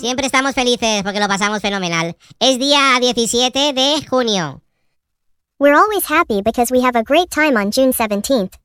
Siempre estamos felices porque lo pasamos fenomenal. Es día 17 de junio. We're always happy because we have a great time on June 17th.